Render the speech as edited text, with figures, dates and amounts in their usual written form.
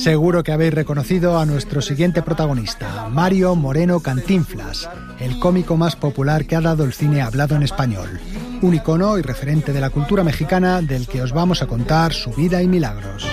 Seguro que habéis reconocido a nuestro siguiente protagonista, Mario Moreno Cantinflas, el cómico más popular que ha dado el cine hablado en español. Un icono y referente de la cultura mexicana del que os vamos a contar su vida y milagros.